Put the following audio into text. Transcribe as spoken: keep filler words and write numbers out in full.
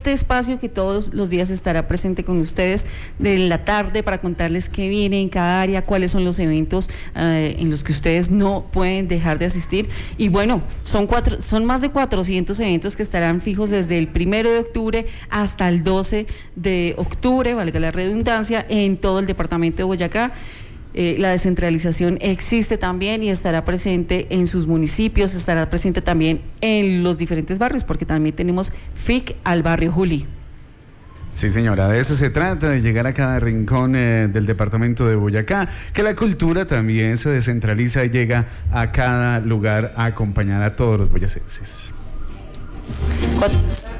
este espacio que todos los días estará presente con ustedes de la tarde para contarles qué viene en cada área, cuáles son los eventos eh, en los que ustedes no pueden dejar de asistir. Y bueno, son, cuatro, son más de cuatrocientos eventos que estarán fijos desde el primero de octubre hasta el doce de octubre, valga la redundancia, en todo el departamento de Boyacá. Eh, la descentralización existe también y estará presente en sus municipios, estará presente también en los diferentes barrios, porque también tenemos F I C al barrio Juli. Sí, señora, de eso se trata, de llegar a cada rincón eh, del departamento de Boyacá, que la cultura también se descentraliza y llega a cada lugar a acompañar a todos los boyacenses. Cuatro.